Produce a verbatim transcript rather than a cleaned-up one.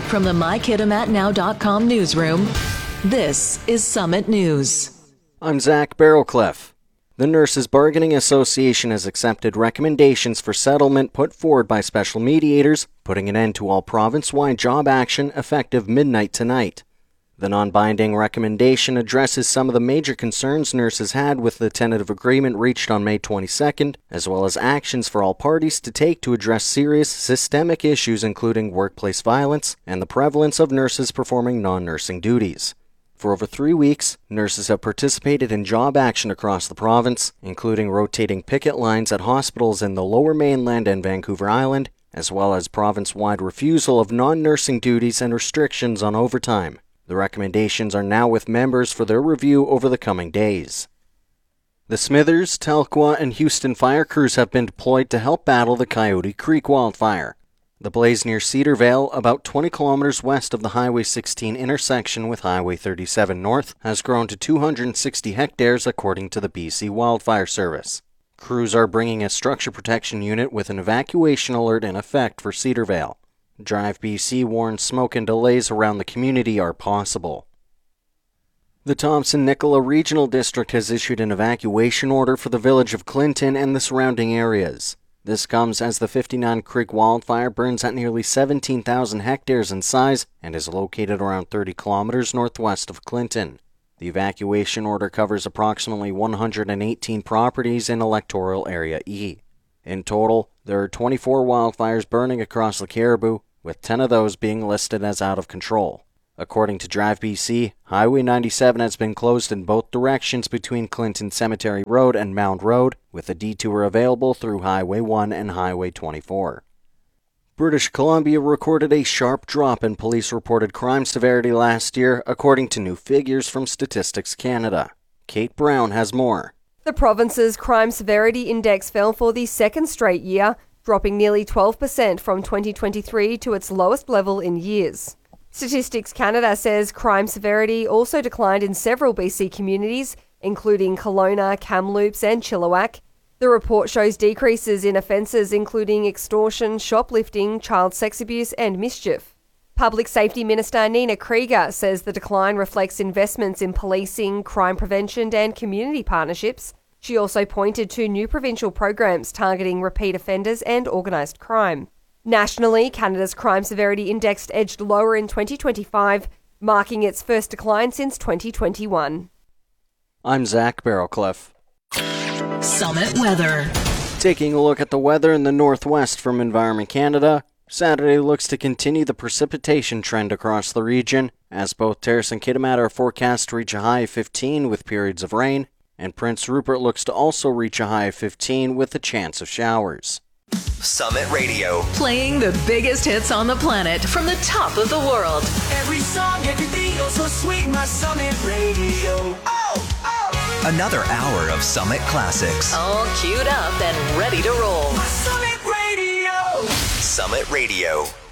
From the my kitimat now dot com newsroom, this is Summit News. I'm Zach Barrowcliff. The Nurses Bargaining Association has accepted recommendations for settlement put forward by special mediators, putting an end to all province-wide job action effective midnight tonight. The non-binding recommendation addresses some of the major concerns nurses had with the tentative agreement reached on May twenty-second, as well as actions for all parties to take to address serious systemic issues including workplace violence and the prevalence of nurses performing non-nursing duties. For over three weeks, nurses have participated in job action across the province, including rotating picket lines at hospitals in the Lower Mainland and Vancouver Island, as well as province-wide refusal of non-nursing duties and restrictions on overtime. The recommendations are now with members for their review over the coming days. The Smithers, Telkwa, and Houston fire crews have been deployed to help battle the Coyote Creek wildfire. The blaze near Cedarvale, about twenty kilometers west of the Highway sixteen intersection with Highway thirty-seven North, has grown to two hundred sixty hectares according to the B C Wildfire Service. Crews are bringing a structure protection unit with an evacuation alert in effect for Cedarvale. Drive B C warns smoke and delays around the community are possible. The Thompson-Nicola Regional District has issued an evacuation order for the village of Clinton and the surrounding areas. This comes as the fifty-nine Creek wildfire burns at nearly seventeen thousand hectares in size and is located around thirty kilometers northwest of Clinton. The evacuation order covers approximately one hundred eighteen properties in Electoral Area E. In total, there are twenty-four wildfires burning across the Caribou, with ten of those being listed as out of control. According to Drive B C, Highway ninety-seven has been closed in both directions between Clinton Cemetery Road and Mound Road, with a detour available through Highway one and Highway twenty-four. British Columbia recorded a sharp drop in police-reported crime severity last year, according to new figures from Statistics Canada. Kate Brown has more. The province's crime severity index fell for the second straight year, dropping nearly twelve percent from twenty twenty-three to its lowest level in years. Statistics Canada says crime severity also declined in several B C communities, including Kelowna, Kamloops and Chilliwack. The report shows decreases in offences including extortion, shoplifting, child sex abuse and mischief. Public Safety Minister Nina Krieger says the decline reflects investments in policing, crime prevention and community partnerships. She also pointed to new provincial programs targeting repeat offenders and organised crime. Nationally, Canada's crime severity index edged lower in twenty twenty-five, marking its first decline since twenty twenty-one. I'm Zach Barrowcliff. Summit Weather. Taking a look at the weather in the northwest from Environment Canada, Saturday looks to continue the precipitation trend across the region, as both Terrace and Kitimat are forecast to reach a high of fifteen with periods of rain, and Prince Rupert looks to also reach a high of fifteen with a chance of showers. Summit Radio. Playing the biggest hits on the planet from the top of the world. Every song, everything goes so sweet, my Summit Radio. Oh, oh. Another hour of Summit classics. All queued up and ready to roll. My Summit Radio. Summit Radio.